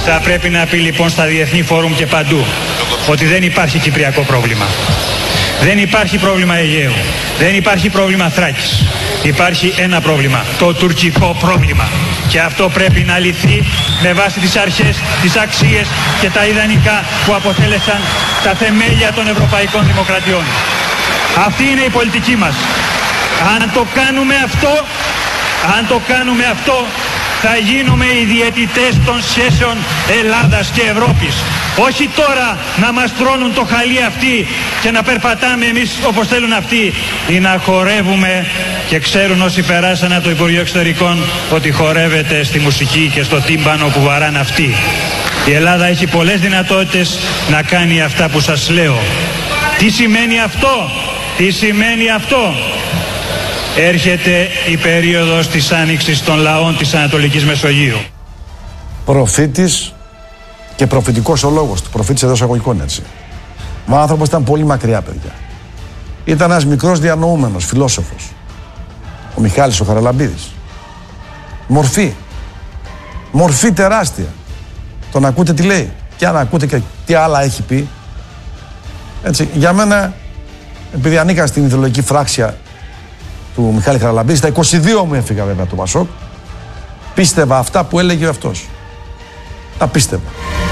θα πρέπει να πει λοιπόν στα διεθνή φόρουμ και παντού ότι δεν υπάρχει κυπριακό πρόβλημα. Δεν υπάρχει πρόβλημα Αιγαίου. Δεν υπάρχει πρόβλημα Θράκης. Υπάρχει ένα πρόβλημα, το τουρκικό πρόβλημα. Και αυτό πρέπει να λυθεί με βάση τις αρχές, τις αξίες και τα ιδανικά που αποτέλεσαν τα θεμέλια των ευρωπαϊκών δημοκρατιών. Αυτή είναι η πολιτική μας. Αν το κάνουμε αυτό, θα γίνουμε οι διαιτητές των σχέσεων Ελλάδας και Ευρώπης. Όχι τώρα να μας τρώνουν το χαλί αυτοί και να περπατάμε εμείς όπως θέλουν αυτοί, ή να χορεύουμε, και ξέρουν όσοι περάσαν από το Υπουργείο Εξωτερικών ότι χορεύεται στη μουσική και στο τύμπανο που βαράνε αυτοί. Η Ελλάδα έχει πολλές δυνατότητες να κάνει αυτά που σας λέω. Τι σημαίνει αυτό? Τι σημαίνει αυτό? Έρχεται η περίοδος της άνοιξης των λαών της Ανατολικής Μεσογείου. Προφήτης και προφητικός ο λόγος του. Προφήτης εντός εισαγωγικών, έτσι. Ο άνθρωπος ήταν πολύ μακριά, παιδιά. Ήταν ένας μικρός διανοούμενος, φιλόσοφος. Ο Μιχάλης ο Χαραλαμπίδης. Μορφή. Μορφή τεράστια. Τον ακούτε τι λέει. Και αν ακούτε και τι άλλα έχει πει. Έτσι, για μένα, επειδή ανήκα στην ιδεολογική φράξια του Μιχάλη Χαραλαμπίδη, στα 22 μου έφυγα βέβαια από το Πασόκ, πίστευα αυτά που έλεγε αυτός. Τα πίστευα.